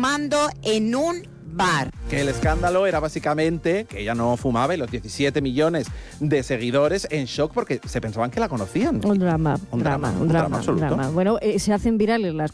fumando en un bar. Que el escándalo era básicamente que ella no fumaba y los 17 millones de seguidores en shock porque se pensaban que la conocían. Un drama absoluto. Bueno, se hacen virales las